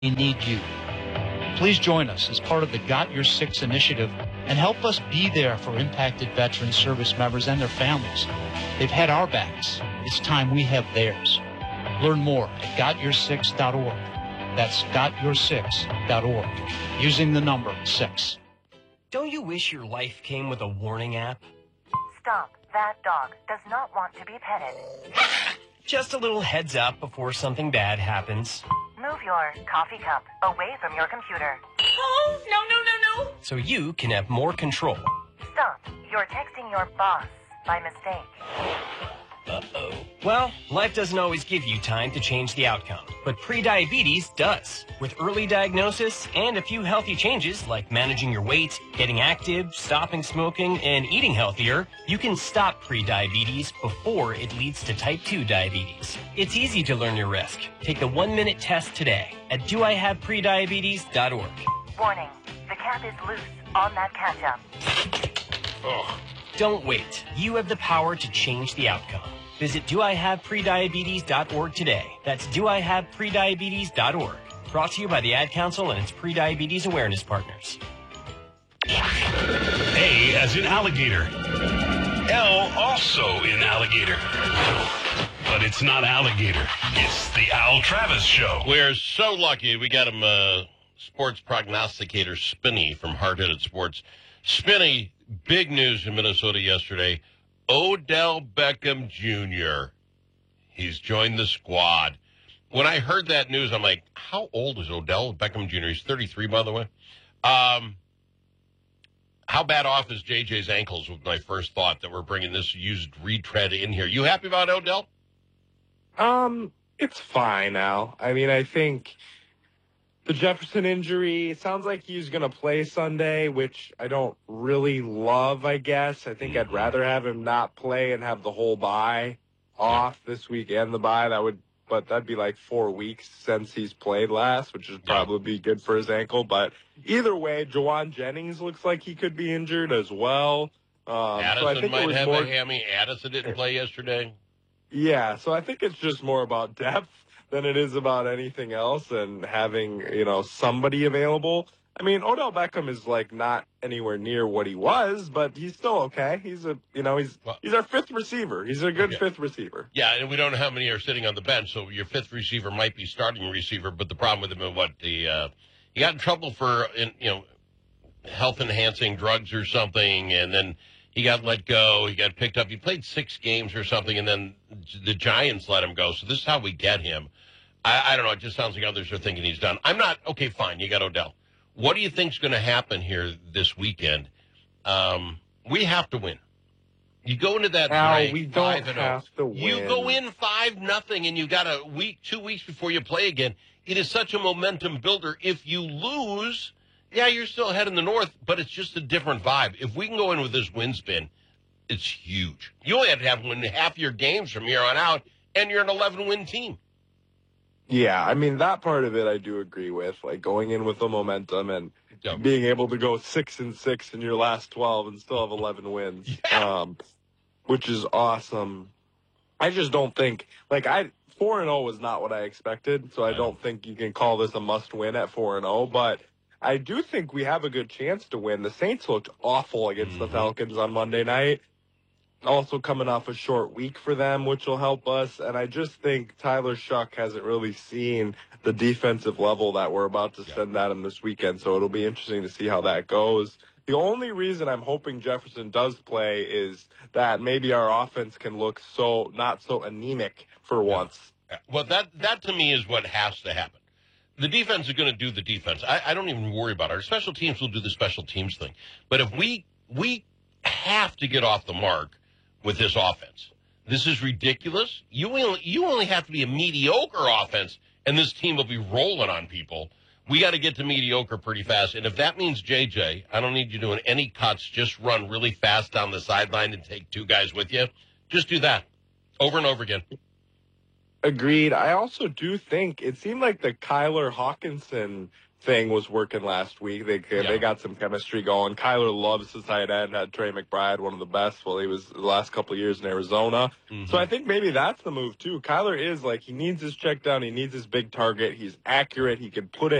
We need you. Please join us as part of the Got Your Six initiative and help us be there for impacted veteran service members and their families. They've had our backs. It's time we have theirs. Learn more at gotyoursix.org. That's gotyoursix.org. Using the number 6. Don't you wish your life came with a warning app? Stop. That dog does not want to be petted. Just a little heads up before something bad happens. Move your coffee cup away from your computer. Oh, no. So you can have more control. Stop. You're texting your boss by mistake. Uh-oh. Well, life doesn't always give you time to change the outcome, but prediabetes does. With early diagnosis and a few healthy changes like managing your weight, getting active, stopping smoking, and eating healthier, you can stop prediabetes before it leads to type 2 diabetes. It's easy to learn your risk. Take the 1-minute test today at doihaveprediabetes.org. Warning. The cap is loose on that ketchup. Ugh. Don't wait. You have the power to change the outcome. Visit doihaveprediabetes.org today. That's doihaveprediabetes.org. Brought to you by the Ad Council and its prediabetes awareness partners. A as in alligator. L also in alligator. But it's not alligator. It's the Al Travis Show. We're so lucky we got him sports prognosticator Spinney from Hard-Headed Sports. Spinney, big news in Minnesota yesterday. Odell Beckham Jr. He's joined the squad. When I heard that news, I'm like, how old is Odell Beckham Jr.? He's 33, by the way. How bad off is JJ's ankles was my first thought that we're bringing this used retread in here. You happy about Odell? It's fine, Al. I mean, I think the Jefferson injury, it sounds like he's going to play Sunday, which I don't really love, I guess. I think I'd rather have him not play and have the whole bye off this week and the bye. But that'd be like 4 weeks since he's played last, which would probably be good for his ankle. But either way, Jawan Jennings looks like he could be injured as well. Addison so I think might have a hammy. Addison didn't play yesterday. Yeah, so I think it's just more about depth than it is about anything else and having, somebody available. I mean, Odell Beckham is like not anywhere near what he was, but he's still okay. He's he's our fifth receiver. He's a good fifth receiver. Yeah, and we don't know how many are sitting on the bench, so your fifth receiver might be starting receiver, but the problem with him is he got in trouble for health enhancing drugs or something, and then he got let go. He got picked up. He played 6 games or something, and then the Giants let him go. So this is how we get him. I don't know. It just sounds like others are thinking he's done. I'm not. Okay, fine. You got Odell. What do you think's going to happen here this weekend? We have to win. You go into that break, we don't have to win. You go in 5-0, and you got a week, 2 weeks before you play again. It is such a momentum builder. If you lose, yeah, you're still ahead in the North, but it's just a different vibe. If we can go in with this win spin, it's huge. You only have to have win half your games from here on out, and you're an 11-win team. Yeah, I mean, that part of it I do agree with, like going in with the momentum and being able to go 6-6 in your last 12 and still have 11 wins, which is awesome. I just don't think, 4-0 was not what I expected, so I don't think you can call this a must-win at 4-0, but I do think we have a good chance to win. The Saints looked awful against the Falcons on Monday night. Also coming off a short week for them, which will help us. And I just think Tyler Shuck hasn't really seen the defensive level that we're about to send at him this weekend. So it'll be interesting to see how that goes. The only reason I'm hoping Jefferson does play is that maybe our offense can look not so anemic for once. Well, that to me is what has to happen. The defense is going to do the defense. I don't even worry about it. Our special teams will do the special teams thing. But if we have to get off the mark with this offense. This is ridiculous. You only have to be a mediocre offense, and this team will be rolling on people. We got to get to mediocre pretty fast. And if that means JJ, I don't need you doing any cuts. Just run really fast down the sideline and take 2 guys with you. Just do that over and over again. Agreed. I also do think it seemed like the Kyler Hawkinson thing was working last week. They got some chemistry going. Kyler loves his tight end. Had Trey McBride, one of the best. Well, he was the last couple of years in Arizona. Mm-hmm. So I think maybe that's the move too. Kyler is like, he needs his check down. He needs his big target. He's accurate. He can put it